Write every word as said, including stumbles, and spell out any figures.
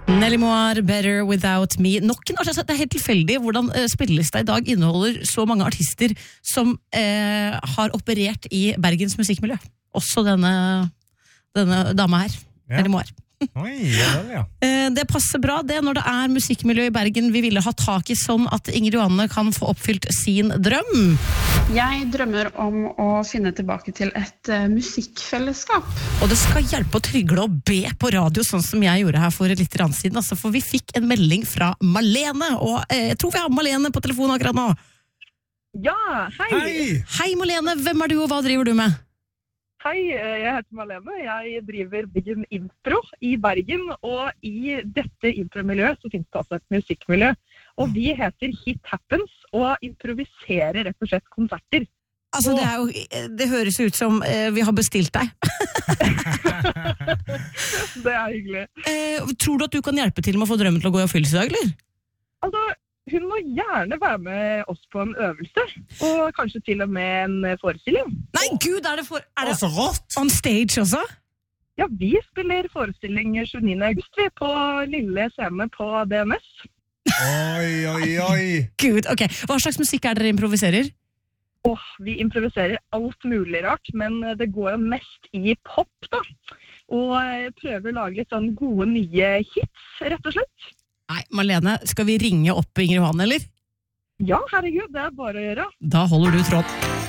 Nelly Moir, Better Without Me. Nok en artist, det er helt tilfeldig hvordan uh, spillelista i dag inneholder så mange artister som uh, har operert i Bergens musikkmiljø. Også denne, denne dama her, ja. Nelly Moir. Oi, ja, ja. Uh, det passer bra det når det er musikkmiljø i Bergen vi ville ha tak i, sånn at Inger Johanne kan få oppfylt sin drøm. Jeg drømmer om å finne tilbake til et uh, musikkfellesskap. Og det skal hjelpe å trygle og be på radio, sånn som jeg gjorde her for litt rann siden. Altså, for vi fikk en melding fra Malene, og eh, jeg tror vi har Malene på telefonen akkurat nå. Ja, hei! Hei! Hei Malene, hvem er du og hva driver du med? Hei, jeg heter Malene. Jeg driver Byggen Impro i Bergen, og i dette impromiljøet så finnes det altså et musikkmiljø. Og vi heter Hit Happens, og improviserer rett og slett konserter. Altså, det, er jo, det høres ut som eh, vi har bestilt deg. Det er hyggelig. Eh, tror du at du kan hjelpe til med å få drømmen til å gå i oppfyllelse i dag, eller? Altså, hun må gjerne være med oss på en øvelse, og kanskje til og med en forestilling. Nei, gud, er det, for, er det så rått! On stage også? Ja, vi spiller forestilling tjueniende august vi, på lille scene på D N S. Oi, oi, oi! Gud, ok. Hva slags musikk er dere improviserer? Åh, vi improviserer alt mulig rart, men det går jo mest i pop, da. Og jeg prøver å lage litt sånn gode nye hits, rett og slett. Nei, Malene, skal vi ringe opp Inger Johanne, eller? Ja, herregud, det er bare å gjøre. Da holder du tråd.